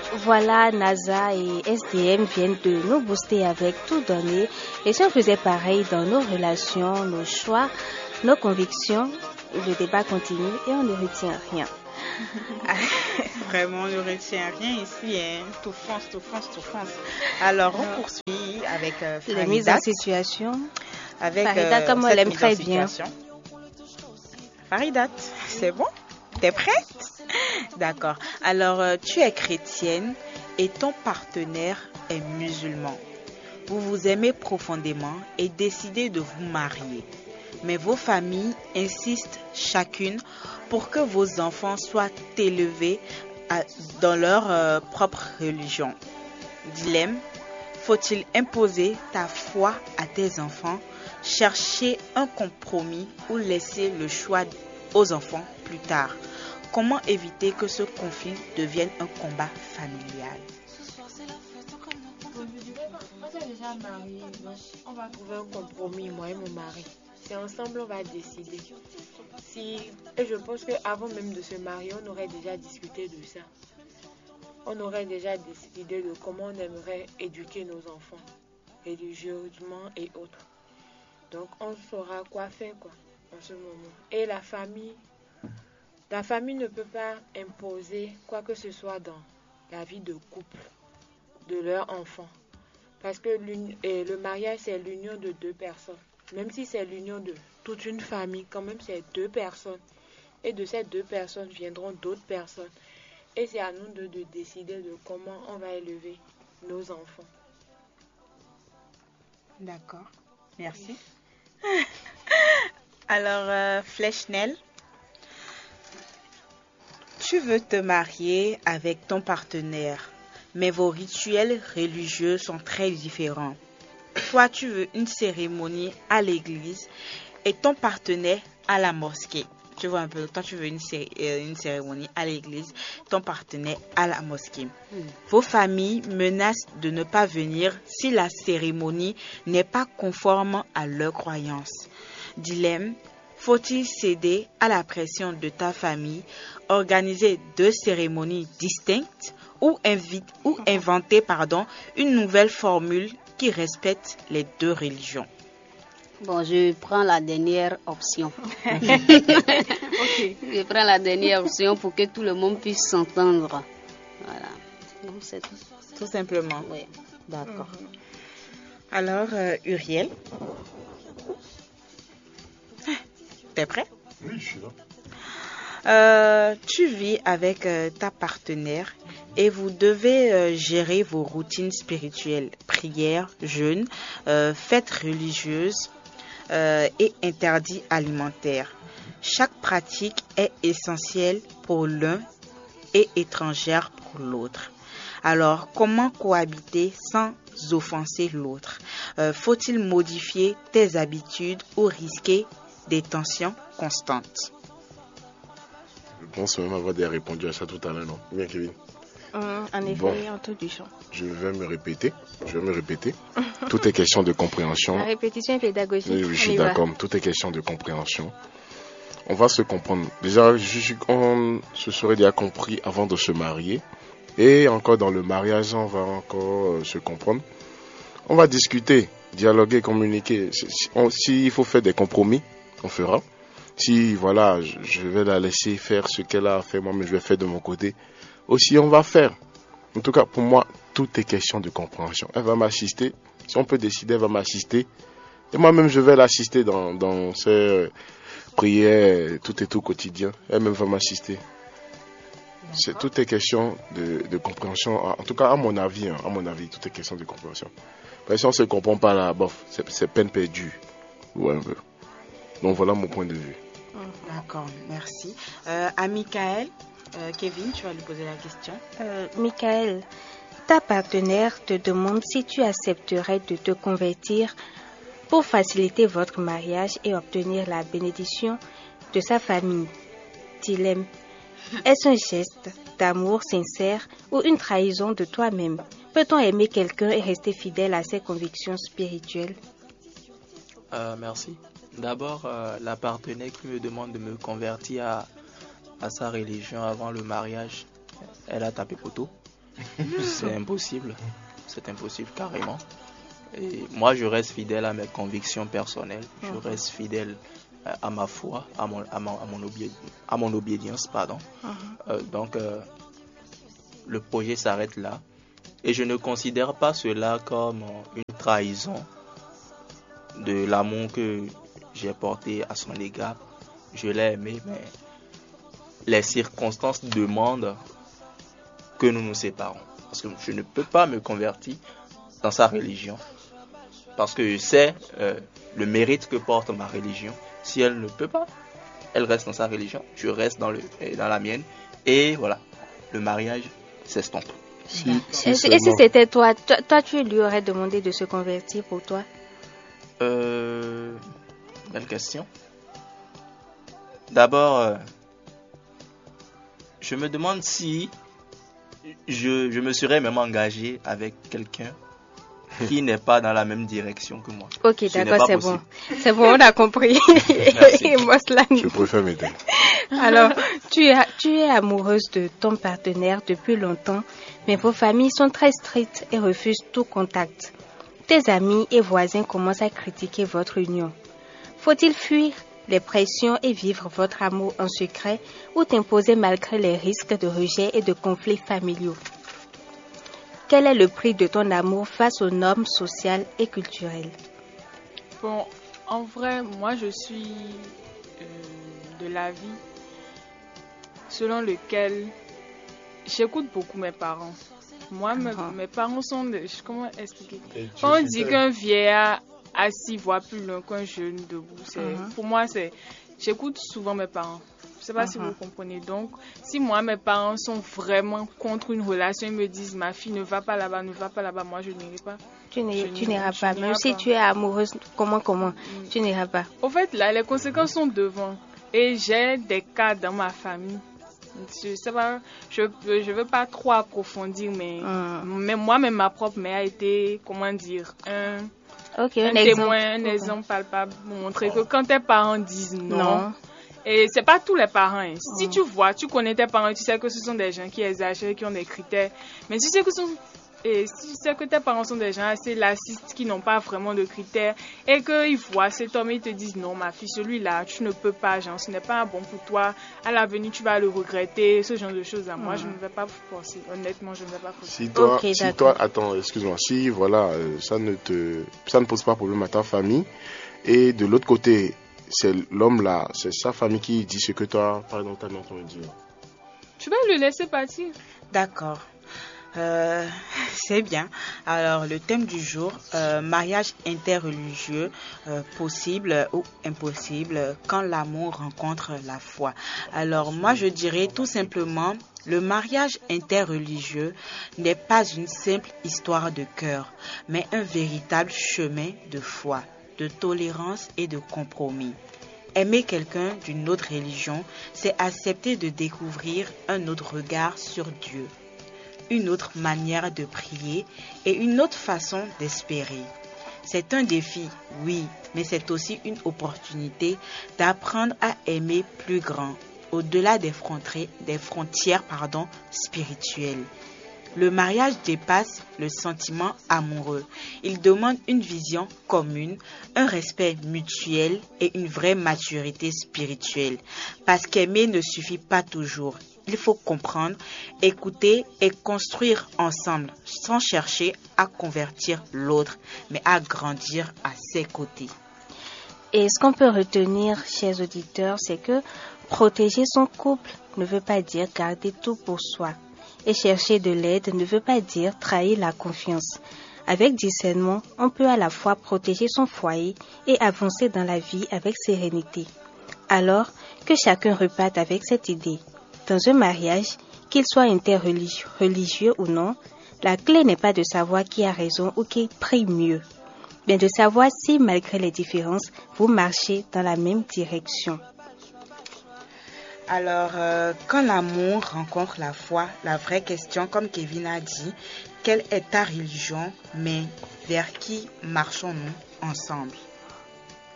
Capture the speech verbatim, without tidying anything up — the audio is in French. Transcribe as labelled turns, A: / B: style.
A: Voilà, NASA et S D M viennent de nous booster avec tout donné. Et si on faisait pareil dans nos relations, nos choix, nos convictions, le débat continue et on ne retient rien.
B: Vraiment, on ne retient rien ici, hein. Tout fonce, tout fonce, tout fonce. Alors, on poursuit avec euh,
A: Les mises en situation.
B: Avec
A: Farida,
B: euh,
A: comme on
B: cette
A: l'aime
B: mise en
A: très bien.
B: situation. Faridat, c'est bon? T'es prête? D'accord. Alors, euh, tu es chrétienne et ton partenaire est musulman. Vous vous aimez profondément et décidez de vous marier. Mais vos familles insistent chacune pour que vos enfants soient élevés à- dans leur euh, propre religion. Dilemme, faut-il imposer ta foi à tes enfants, chercher un compromis ou laisser le choix aux enfants plus tard? Comment éviter que ce conflit devienne un combat familial?
C: On s'est déjà marié, donc on va trouver un compromis, moi et mon mari. C'est ensemble, on va décider. Si, et je pense qu'avant même de se marier, on aurait déjà discuté de ça. On aurait déjà décidé de comment on aimerait éduquer nos enfants, religieusement et autres. Donc, on saura quoi faire, quoi, en ce moment. Et la famille, la famille ne peut pas imposer quoi que ce soit dans la vie de couple de leur enfant. Parce que et le mariage, c'est l'union de deux personnes. Même si c'est l'union de toute une famille, quand même, c'est deux personnes. Et de ces deux personnes viendront d'autres personnes. Et c'est à nous de, de décider de comment on va élever nos enfants.
B: D'accord, merci. Alors, euh, Flechnel, tu veux te marier avec ton partenaire, mais vos rituels religieux sont très différents. Toi, tu veux une cérémonie à l'église et ton partenaire à la mosquée. Tu vois un peu, toi, tu veux une, cé- euh, une cérémonie à l'église, ton partenaire à la mosquée.
A: Hmm.
B: Vos familles menacent de ne pas venir si la cérémonie n'est pas conforme à leurs croyances. Dilemme, faut-il céder à la pression de ta famille, organiser deux cérémonies distinctes ou, invite, ou inventer pardon, une nouvelle formule qui respecte les deux religions?
D: Bon, je prends la dernière option.
B: Ok.
D: Je prends la dernière option pour que tout le monde puisse s'entendre. Voilà. Donc, c'est tout.
B: Tout simplement.
D: Oui.
B: D'accord. Alors, euh, Uriel, t'es prêt?
E: Oui, je suis là.
B: Euh, tu vis avec euh, ta partenaire et vous devez euh, gérer vos routines spirituelles, prières, jeûnes, euh, fêtes religieuses euh, et interdits alimentaires. Chaque pratique est essentielle pour l'un et étrangère pour l'autre. Alors, comment cohabiter sans offenser l'autre? Euh, faut-il modifier tes habitudes ou risquer des tensions constantes?
E: Je pense même avoir déjà répondu à ça tout à l'heure, non? Bien, Kevin.
A: Hum, en effet,
E: Bon.
A: en tout du champ.
E: Je vais me répéter. Je vais me répéter. Tout est question de compréhension.
A: La répétition est pédagogique.
E: Oui, oui, je
A: On
E: suis
A: y va.
E: d'accord. Tout est question de compréhension. On va se comprendre. Déjà, je suis- on se serait déjà compris avant de se marier. Et encore dans le mariage, on va encore euh, se comprendre. On va discuter, dialoguer, communiquer. Si- si- on- S'il faut faire des compromis, on fera. Si, voilà, je, je vais la laisser faire ce qu'elle a fait, moi, mais je vais faire de mon côté. Aussi, on va faire. En tout cas, pour moi, tout est question de compréhension. Elle va m'assister. Si on peut décider, elle va m'assister. Et moi-même, je vais l'assister dans, dans ses euh, prières, tout et tout quotidien. Elle-même va m'assister. C'est, tout est question de, de compréhension. En tout cas, à mon avis, hein, à mon avis, tout est question de compréhension. Parce que si on ne se comprend pas là, bof, c'est, c'est peine perdue. Ouais, un peu. Donc voilà mon point de vue.
B: D'accord, merci. Euh, à Michael, euh, Kevin, tu vas lui poser la question.
A: Euh, Michael, ta partenaire te demande si tu accepterais de te convertir pour faciliter votre mariage et obtenir la bénédiction de sa famille. Dilemme. Est-ce un geste d'amour sincère ou une trahison de toi-même? Peut-on aimer quelqu'un et rester fidèle à ses convictions spirituelles?
F: Euh, merci. D'abord, euh, la partenaire qui me demande de me convertir à, à sa religion avant le mariage, elle a tapé poteau. C'est impossible. C'est impossible carrément. Et moi, je reste fidèle à mes convictions personnelles. Je
A: Mhm.
F: reste fidèle euh, à ma foi, à mon, à mon, à mon, obé- à mon obédience, pardon.
A: Mhm.
F: Euh, donc, euh, le projet s'arrête là. Et je ne considère pas cela comme euh, une trahison de l'amour que j'ai porté à son égard. Je l'ai aimé, mais les circonstances demandent que nous nous séparons. Parce que je ne peux pas me convertir dans sa religion. Parce que je sais euh, le mérite que porte ma religion. Si elle ne peut pas, elle reste dans sa religion. Je reste dans, le, dans la mienne. Et voilà, le mariage s'estompe.
E: Si, si
A: Et si
E: seulement-
A: c'était toi, toi, toi, tu lui aurais demandé de se convertir pour toi?
F: Euh, belle question. D'abord, euh, je me demande si je, je me serais même engagé avec quelqu'un qui n'est pas dans la même direction que moi.
A: Ok,
F: Ce n'est
A: d'accord,
F: pas
A: c'est
F: possible.
A: bon. C'est bon, on a compris.
F: Merci.
A: Moslan.
E: Je préfère m'aider.
A: Alors, tu es, tu es amoureuse de ton partenaire depuis longtemps, mais vos familles sont très strictes et refusent tout contact. Tes amis et voisins commencent à critiquer votre union. Faut-il fuir les pressions et vivre votre amour en secret ou t'imposer malgré les risques de rejet et de conflits familiaux? Quel est le prix de ton amour face aux normes sociales et culturelles?
C: Bon, en vrai, moi je suis euh, de l'avis selon lequel j'écoute beaucoup mes parents. Moi, mes,
A: Ah.
C: mes parents sont de... Comment expliquer?
E: Et tu
C: Quand on
E: suis
C: dit
E: ta-
C: qu'un vieillard assis voit plus loin qu'un jeune debout, c'est,
A: Mhm.
C: pour moi, c'est... J'écoute souvent mes parents. Je sais pas si
A: Mhm.
C: vous comprenez. Donc, si moi, mes parents sont vraiment contre une relation, ils me disent, ma fille ne va pas là-bas, ne va pas là-bas, moi, je n'irai pas.
A: Tu n'es-
C: Je
A: tu
C: n'irai-
A: n'iras
C: je
A: pas.
C: n'irai
A: Même si
C: pas.
A: tu es amoureuse, comment, comment, tu n'iras pas.
C: Au fait, là, les conséquences sont devant. Et j'ai des cas dans ma famille. Je sais pas, je je veux pas trop approfondir, mais,
A: Mm.
C: mais moi, même ma propre mère a été, comment dire, un,
A: Ok,
C: un
A: un exemple.
C: témoin, un exemple palpable pour montrer que quand tes parents disent non,
A: Non.
C: et c'est pas tous les parents. hein. Si
A: Mm.
C: tu vois, tu connais tes parents, tu sais que ce sont des gens qui exagèrent, qui ont des critères. Mais si tu sais que, ce sont- et si tu sais que tes parents sont des gens assez laxistes, qui n'ont pas vraiment de critères, et qu'ils voient cet homme et ils te disent non, ma fille, celui-là, tu ne peux pas, genre, ce n'est pas bon pour toi. À l'avenir, tu vas le regretter, ce genre de choses. Moi, je ne vais pas forcer. Honnêtement, je ne vais pas forcer.
E: Si toi,
A: Ok,
E: si
A: d'accord.
E: toi, attends, excuse-moi, si voilà, euh, ça ne te, ça ne pose pas problème à ta famille, et de l'autre côté, c'est l'homme là, c'est sa famille qui dit ce que toi, par exemple, t'as entendu dire.
C: Tu vas le laisser partir.
B: D'accord. Euh, c'est bien. Alors, le thème du jour, euh, mariage interreligieux, euh, possible ou impossible quand l'amour rencontre la foi. Alors, moi, je dirais tout simplement, le mariage interreligieux n'est pas une simple histoire de cœur, mais un véritable chemin de foi, de tolérance et de compromis. Aimer quelqu'un d'une autre religion, c'est accepter de découvrir un autre regard sur Dieu, une autre manière de prier et une autre façon d'espérer. C'est un défi, oui, mais c'est aussi une opportunité d'apprendre à aimer plus grand, au-delà des frontières, des frontières pardon, spirituelles. Le mariage dépasse le sentiment amoureux. Il demande une vision commune, un respect mutuel et une vraie maturité spirituelle. Parce qu'aimer ne suffit pas toujours. Il faut comprendre, écouter et construire ensemble, sans chercher à convertir l'autre, mais à grandir à ses côtés.
A: Et ce qu'on peut retenir, chers auditeurs, c'est que protéger son couple ne veut pas dire garder tout pour soi. Et chercher de l'aide ne veut pas dire trahir la confiance. Avec discernement, on peut à la fois protéger son foyer et avancer dans la vie avec sérénité. Alors que chacun reparte avec cette idée. Dans un mariage, qu'il soit interreligieux ou non, la clé n'est pas de savoir qui a raison ou qui prie mieux, mais de savoir si, malgré les différences, vous marchez dans la même direction.
B: Alors, euh, quand l'amour rencontre la foi, la vraie question, comme Kevin a dit, quelle est ta religion, mais vers qui marchons-nous ensemble?